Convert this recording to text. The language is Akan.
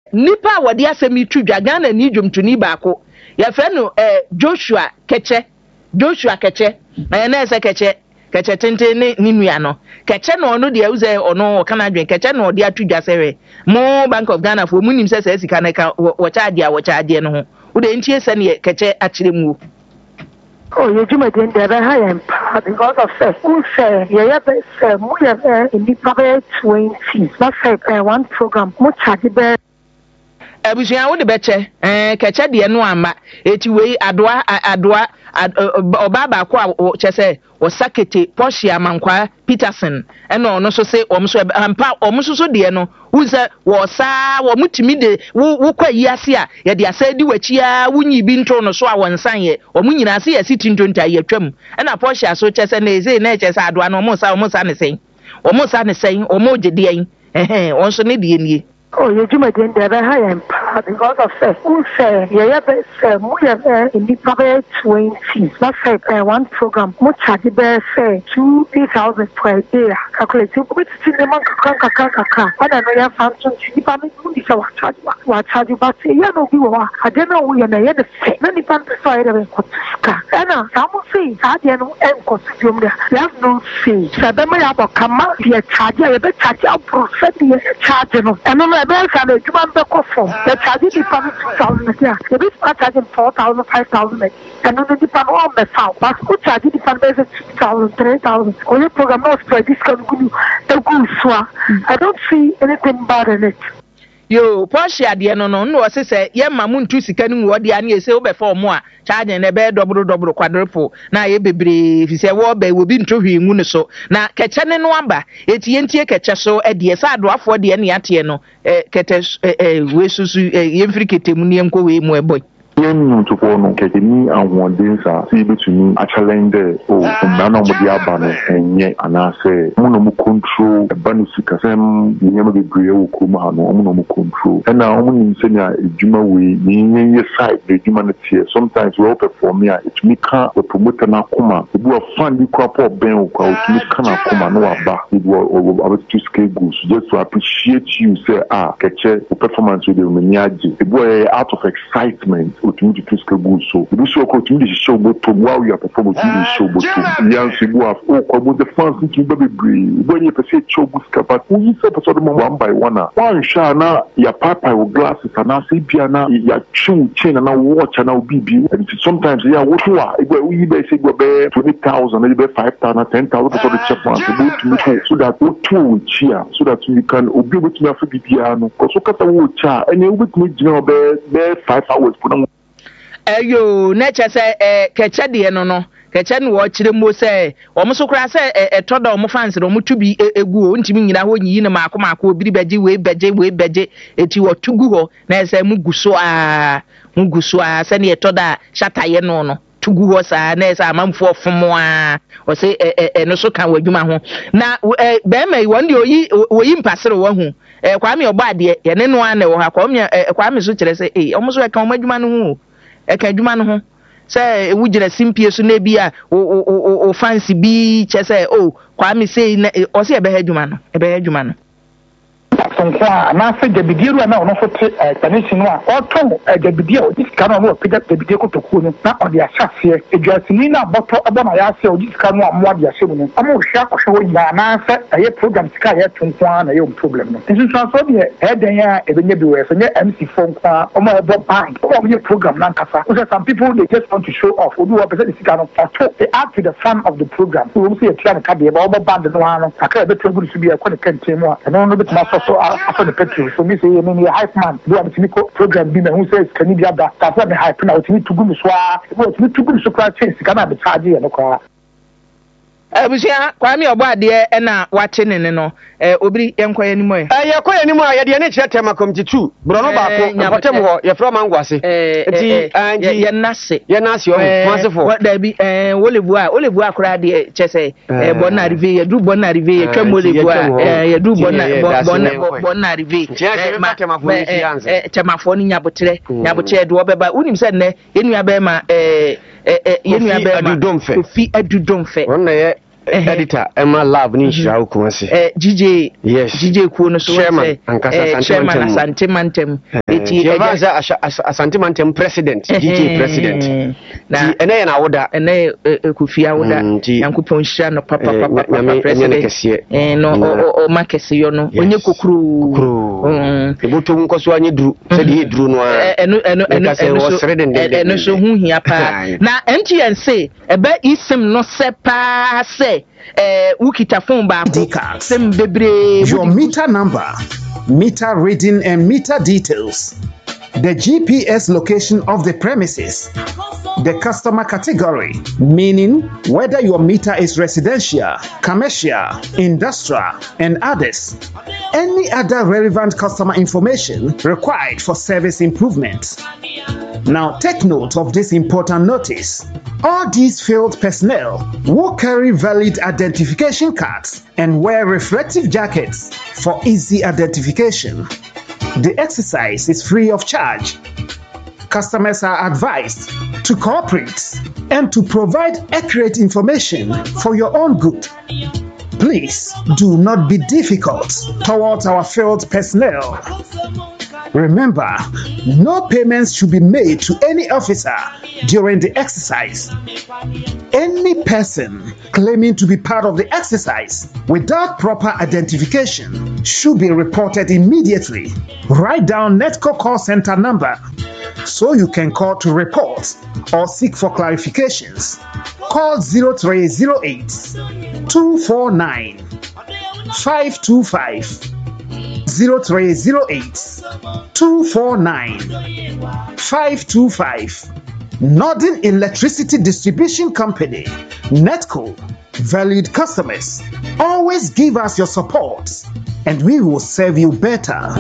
nipa wodi asemi tudwa Ghana ni dwomtuni baako ya fe no Joshua Keche na ese Keche tente ni nua no Keche no no de uze ono kana adwen Keche no de atudwa sewe mo Bank of Ghana for munim se sika na ka wo charge no ho wo de ntie se ne Keche akire mu. Oh, you do my dinner, I am because of who say, yeah, in the probably 20. That's one program, much better. Abusia wo de beche Keche de no ama eti wei adoa obaba kwa chese osakete Porsche amankwa Peterson eno ono so se omso ampa omso so de no uze wo sa wo mutimi de wo kwa yiase a ye de asadi wachia wunyi bi nto no so a wonsan ye omunyina ase ye siti ntonta ye twam ena Porsche so chese na eze na chese adoa no omo sa ne sen omo gede yen onso ne de nie. Oh, you do my dinner, I am because of who say, yeah, in the probably 20. That's one program, much better say 2,000 per day. Calculate which is the monk. I don't know your function. If I'm what charge you, but you know, I don't know we are the same. Many people say, and some say, I don't know, and costume there. You have no say. So, then I have a come out here, charge, I bet charge out, process the charge, and America, the human back from the charging department 2,000 here. The big charging 4,000, 5,000, and then the department all the south. But who charging department 2,000, 3,000? Only program not spread this can go. I don't see anything bad in it. Yo, Porsche ade no say ye mamu ntu sika ni wo de ane ese wo be for mo a charge na be double quadruple na ye bebre fi se wo be wo bi ntu hwi ngu ne so na Keche ne no aba etie ntie Keche so de sa adoafo de ne ate no kete we susu ye mfiri ketemu ne enko we mu eboy. Yen to go no Keche ni awon densa si betumi a challenge o na no mo dia ba no enye anase mo no mo control banu sika sem nyema bebre wo kuma ha no mo no mo control and na mo nim senya ejuma we ni ye side ejuma na tie sometimes we perform ya it me ka the promoter na kuma ebu a fan bi kwa po ben o kwa o me ka na kuma no aba ebu o about to scale goals just to appreciate you say Keche performance we dey me age ebu out of excitement to fiscal good so we show continue to show but wow you perform to show but yan sibu of about the fans to baby breed when you say show good but we say person one by one sha na ya papa with glasses and na say bia na ya chain na watch na bibi and sometimes yeah what we be say go be 20,000 maybe 5,000 10,000 for the check one so that what two cheer so that you can obi with me afi bia no because so kata wo cha and you with me be 5 hours put Ayo na chese Keche de no Keche no wo kire mo se omo so kura se etoda omo fans no mo tubi egu o ntimi nyina ho nyi ne maako obiri beje we beje eti wo tugu ho na se muguso se ne etoda shataye no tugu ho sa na se amamfo ofomo o se no so kan wadwuma ho na be mai wonde oyi mpasere wo hu Kwame Obade ye ne no ana wo ha Kwame so kire se omo so kan omadwuma no hu ekadwuma no ho say wujira simpie so na bia o fancy bi che say Kwame say o say ebe adwuma no Sonkwa na se debidiru na ono fote tanisi no a oto debidia o disika no o peda debidia kotoku no na o de asase edwasini na boto aba na ya se o disika no amwa de asemu no ama o hwa kohwe wo nya na se aye program sika ya tonkwa na ye problem no nso so de eden ya ebenye bi we so nye MC fonkwa o ma ebo bank o ye program na nkasa so some people they just want to show off o do what person sika no to they add to the fun of the program so we see a plan ka de ba o band no ano aka be program su bi e kwa kente mu a no be ma so after the petrol so me say you mean hype man do am timi program bi me who says can you be that for me hype na o timi tugu mi so a o timi tugu mi so kwa chance kana be charge ye no kwa Abusia Kwame Obade na wate ne no obiri enkoye ni moye yekoye ni moye de ne kire tema committee 2 bro no baako nkotem ho ye from angwase enti anji ye nase o masefo da bi olebu akura de chese bonna rive ye du bonna rive ye twam olebu ye du bonna rive temafo ni nyabotre de obeba unim se ne enua be ma yenua be ma fi adudomfe wonna ye editor Emma Lab ni Shira Kumasi GJ yes GJ kuo no so chairman ankasa Asante Mantem eti Asante Mantem president GJ president na ene na woda ene Kofi Awoda yankopon hira no papa president no o makese yo no onye kokuru eboto nkoso anye duru se de duru no eno so hu hia pa na MTN say ebe isim no se pa se ukita phone ba sem bebre your meter number, meter reading and meter details, the GPS location of the premises, the customer category, meaning whether your meter is residential, commercial, industrial, and others. Any other relevant customer information required for service improvement. Now take note of this important notice. All these field personnel will carry valid identification cards and wear reflective jackets for easy identification. The exercise is free of charge. Customers are advised to cooperate and to provide accurate information for your own good. Please do not be difficult towards our field personnel. Remember, no payments should be made to any officer during the exercise. Any person claiming to be part of the exercise without proper identification should be reported immediately. Write down NETCO call center number so you can call to report or seek for clarifications. Call 0308 249 525. 0308 249 525. Northern Electricity Distribution Company, NETCO. Valued customers, always give us your support and we will serve you better.